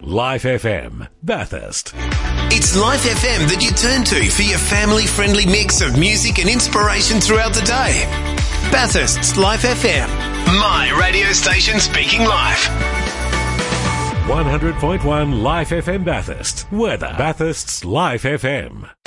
Life FM, Bathurst. It's Life FM that you turn to for your family-friendly mix of music and inspiration throughout the day. Bathurst's Life FM, my radio station speaking life. 100.1 Life FM Bathurst. Weather. Bathurst's Life FM.